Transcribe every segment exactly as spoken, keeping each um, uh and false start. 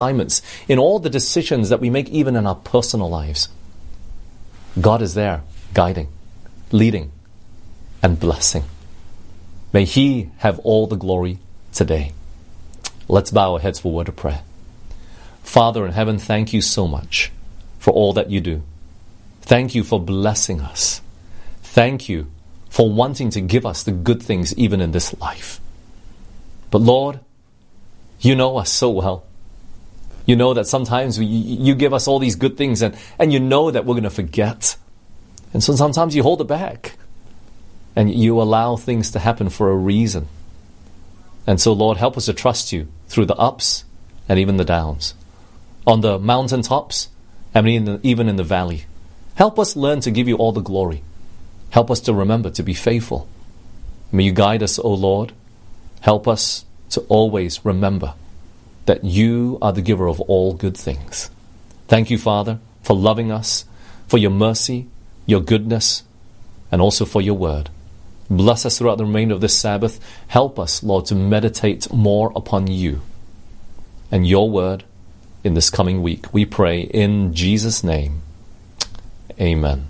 assignments, in all the decisions that we make, even in our personal lives. God is there, guiding, leading, and blessing. May He have all the glory today. Let's bow our heads for a word of prayer. Father in heaven, thank you so much for all that you do. Thank you for blessing us. Thank you for wanting to give us the good things even in this life. But Lord, you know us so well. You know that sometimes we, you give us all these good things and, and you know that we're going to forget. And so sometimes you hold it back. And you allow things to happen for a reason. And so, Lord, help us to trust you through the ups and even the downs. On the mountaintops and even in the valley. Help us learn to give you all the glory. Help us to remember to be faithful. May you guide us, O Lord. Help us to always remember that you are the giver of all good things. Thank you, Father, for loving us, for your mercy, your goodness, and also for your word. Bless us throughout the remainder of this Sabbath. Help us, Lord, to meditate more upon you and your word in this coming week. We pray in Jesus' name. Amen.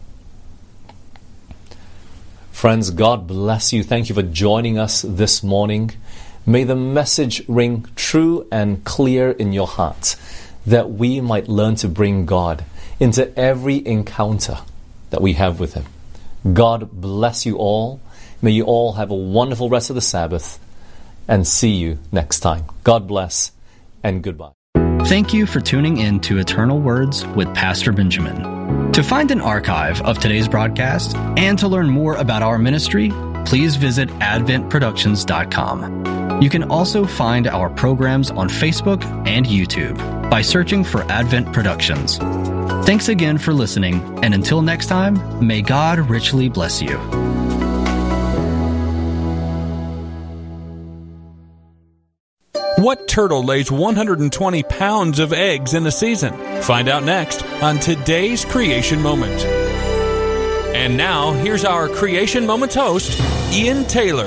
Friends, God bless you. Thank you for joining us this morning. May the message ring true and clear in your heart, that we might learn to bring God into every encounter that we have with Him. God bless you all. May you all have a wonderful rest of the Sabbath, and see you next time. God bless and goodbye. Thank you for tuning in to Eternal Words with Pastor Benjamin. To find an archive of today's broadcast and to learn more about our ministry, please visit advent productions dot com. You can also find our programs on Facebook and YouTube by searching for Advent Productions. Thanks again for listening, and until next time, may God richly bless you. What turtle lays one hundred twenty pounds of eggs in a season? Find out next on today's Creation Moment. And now, here's our Creation Moments host, Ian Taylor.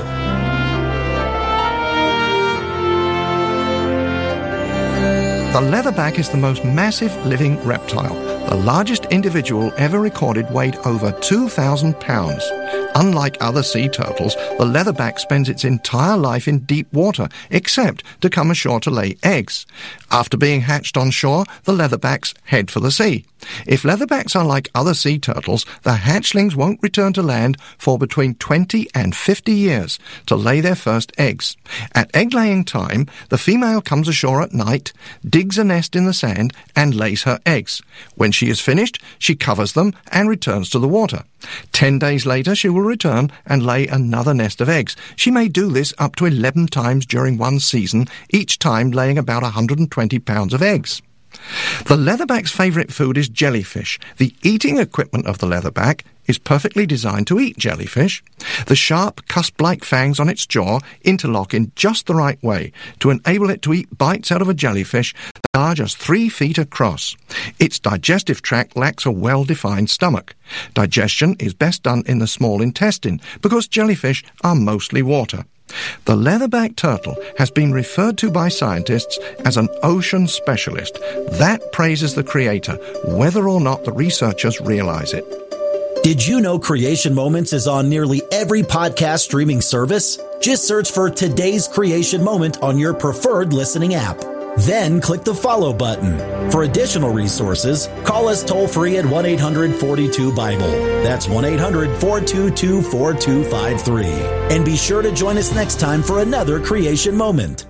The leatherback is the most massive living reptile. The largest individual ever recorded weighed over two thousand pounds. Unlike other sea turtles, the leatherback spends its entire life in deep water, except to come ashore to lay eggs. After being hatched on shore, the leatherbacks head for the sea. If leatherbacks are like other sea turtles, the hatchlings won't return to land for between twenty and fifty years to lay their first eggs. At egg-laying time, the female comes ashore at night, digs a nest in the sand, and lays her eggs. When she is finished, she covers them and returns to the water. Ten days later, she will return and lay another nest of eggs. She may do this up to eleven times during one season, each time laying about one hundred twenty pounds of eggs. The leatherback's favourite food is jellyfish. The eating equipment of the leatherback is perfectly designed to eat jellyfish. The sharp, cusp-like fangs on its jaw interlock in just the right way to enable it to eat bites out of a jellyfish that are just three feet across. Its digestive tract lacks a well-defined stomach. Digestion is best done in the small intestine because jellyfish are mostly water. The leatherback turtle has been referred to by scientists as an ocean specialist. That praises the creator, whether or not the researchers realize it. Did you know Creation Moments is on nearly every podcast streaming service? Just search for Today's Creation Moment on your preferred listening app. Then click the follow button. For additional resources, call us toll-free at one eight hundred forty-two Bible. That's one eight hundred four two two four two five three. And be sure to join us next time for another Creation Moment.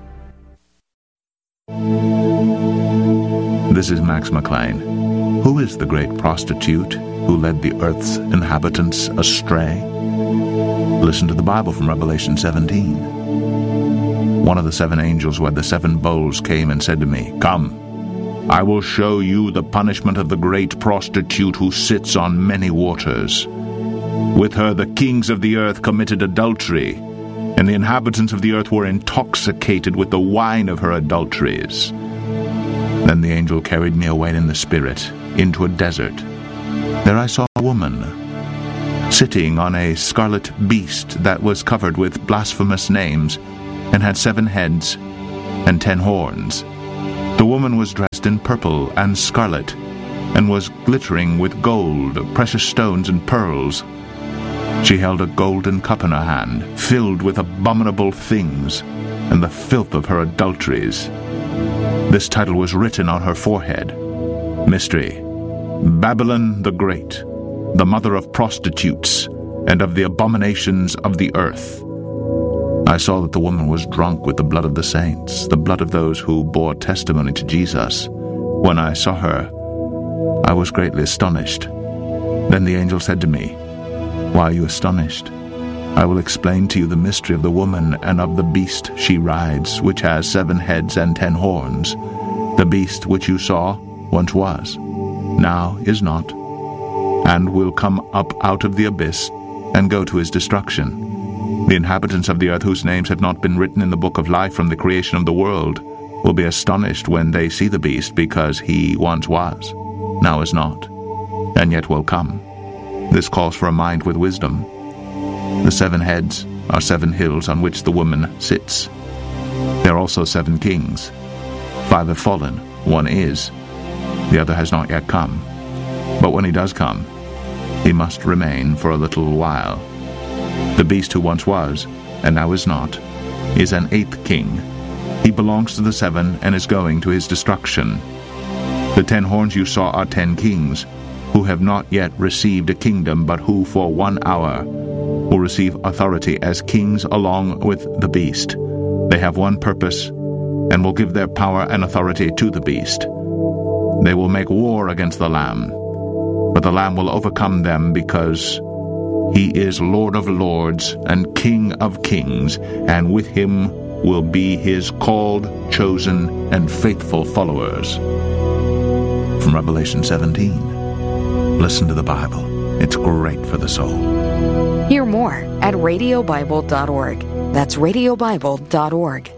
This is Max McLean. Who is the great prostitute who led the earth's inhabitants astray? Listen to the Bible from Revelation seventeen. One of the seven angels who had the seven bowls came and said to me, "Come, I will show you the punishment of the great prostitute who sits on many waters. With her the kings of the earth committed adultery, and the inhabitants of the earth were intoxicated with the wine of her adulteries." Then the angel carried me away in the spirit into a desert. There I saw a woman sitting on a scarlet beast that was covered with blasphemous names and had seven heads and ten horns. The woman was dressed dressed in purple and scarlet, and was glittering with gold, precious stones, and pearls. She held a golden cup in her hand, filled with abominable things, and the filth of her adulteries. This title was written on her forehead: Mystery, Babylon the Great, the mother of prostitutes, and of the abominations of the earth. I saw that the woman was drunk with the blood of the saints, the blood of those who bore testimony to Jesus. When I saw her, I was greatly astonished. Then the angel said to me, Why are you astonished? I will explain to you the mystery of the woman and of the beast she rides, which has seven heads and ten horns. The beast which you saw once was, now is not, and will come up out of the abyss and go to his destruction. The inhabitants of the earth whose names have not been written in the book of life from the creation of the world will be astonished when they see the beast, because he once was, now is not, and yet will come. This calls for a mind with wisdom. The seven heads are seven hills on which the woman sits. There are also seven kings. Five have fallen, one is, the other has not yet come. But when he does come, he must remain for a little while. The beast who once was, and now is not, is an eighth king. He belongs to the seven and is going to his destruction. The ten horns you saw are ten kings, who have not yet received a kingdom, but who for one hour will receive authority as kings along with the beast. They have one purpose, and will give their power and authority to the beast. They will make war against the Lamb, but the Lamb will overcome them, because he is Lord of lords and King of kings, and with him will be his called, chosen, and faithful followers. From Revelation seventeen. Listen to the Bible. It's great for the soul. Hear more at radio bible dot org. That's radio bible dot org.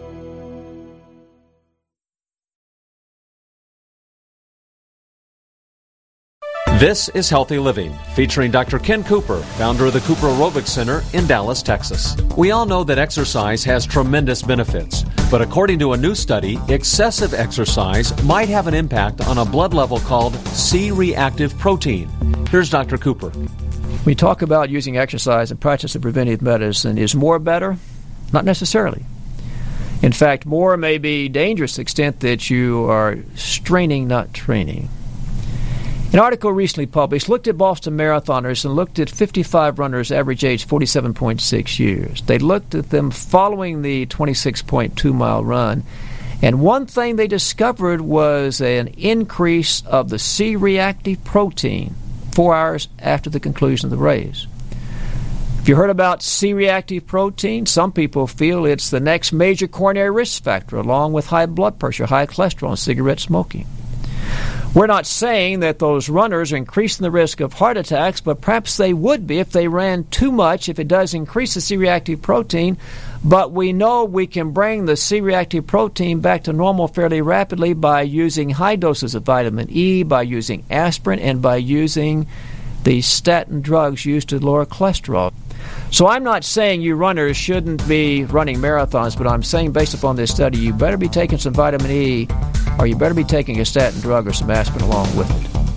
This is Healthy Living, featuring Doctor Ken Cooper, founder of the Cooper Aerobics Center in Dallas, Texas. We all know that exercise has tremendous benefits, but according to a new study, excessive exercise might have an impact on a blood level called C-reactive protein. Here's Doctor Cooper. We talk about using exercise and practice of preventive medicine. Is more better? Not necessarily. In fact, more may be dangerous to the extent that you are straining, not training. An article recently published looked at Boston marathoners and looked at fifty-five runners, average age forty-seven point six years. They looked at them following the twenty-six point two mile run, and one thing they discovered was an increase of the C-reactive protein four hours after the conclusion of the race. If you heard about C-reactive protein, some people feel it's the next major coronary risk factor, along with high blood pressure, high cholesterol, and cigarette smoking. We're not saying that those runners are increasing the risk of heart attacks, but perhaps they would be if they ran too much, if it does increase the C-reactive protein. But we know we can bring the C-reactive protein back to normal fairly rapidly by using high doses of vitamin E, by using aspirin, and by using the statin drugs used to lower cholesterol. So I'm not saying you runners shouldn't be running marathons, but I'm saying based upon this study, you better be taking some vitamin E, or you better be taking a statin drug or some aspirin along with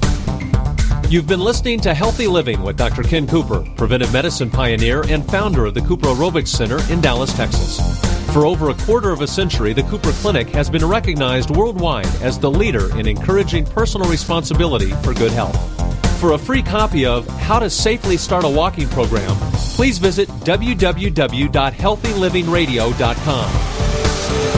it. You've been listening to Healthy Living with Doctor Ken Cooper, preventive medicine pioneer and founder of the Cooper Aerobics Center in Dallas, Texas. For over a quarter of a century, the Cooper Clinic has been recognized worldwide as the leader in encouraging personal responsibility for good health. For a free copy of How to Safely Start a Walking Program, please visit w w w dot healthy living radio dot com.